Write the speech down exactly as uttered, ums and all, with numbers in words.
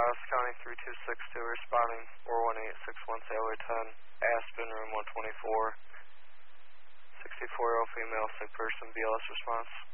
Dallas County three two six two, responding four one eight six one Sailor ten, Aspen, room one twenty-four, sixty-four year old female, sick person, B L S response.